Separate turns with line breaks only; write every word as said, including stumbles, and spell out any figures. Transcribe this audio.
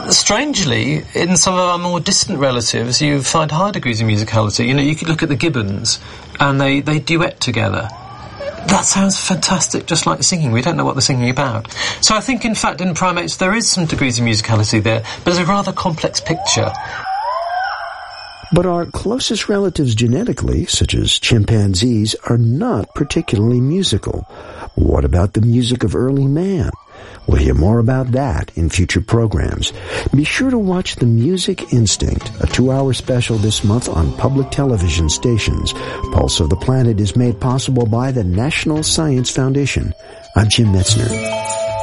Strangely, in some of our more distant relatives, you find high degrees of musicality. You know, you could look at the Gibbons, and they, they duet together. That sounds fantastic, just like singing. We don't know what they're singing about. So I think, in fact, in primates, there is some degrees of musicality there, but it's a rather complex picture.
But our closest relatives genetically, such as chimpanzees, are not particularly musical. What about the music of early man? We'll hear more about that in future programs. Be sure to watch The Music Instinct, a two-hour special this month on public television stations. Pulse of the Planet is made possible by the National Science Foundation. I'm Jim Metzner.